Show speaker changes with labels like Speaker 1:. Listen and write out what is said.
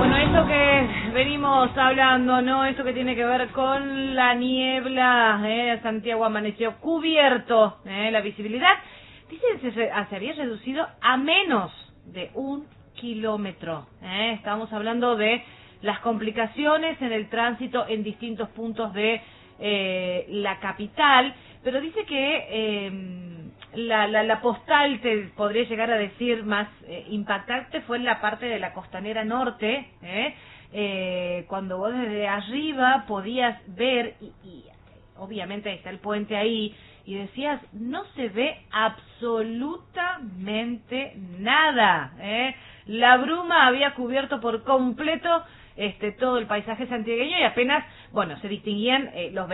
Speaker 1: Bueno, esto que venimos hablando, ¿no? Esto que tiene que ver con la niebla, Santiago amaneció cubierto, la visibilidad, dicen que se había reducido a menos de 1 kilómetro, Estamos hablando de las complicaciones en el tránsito en distintos puntos de la capital, pero dice que la postal, te podría llegar a decir, más impactante fue en la parte de la costanera norte, cuando vos desde arriba podías ver, y obviamente ahí está el puente ahí, y decías, no se ve absolutamente nada, La bruma había cubierto por completo todo el paisaje santiagueño y apenas, bueno, se distinguían los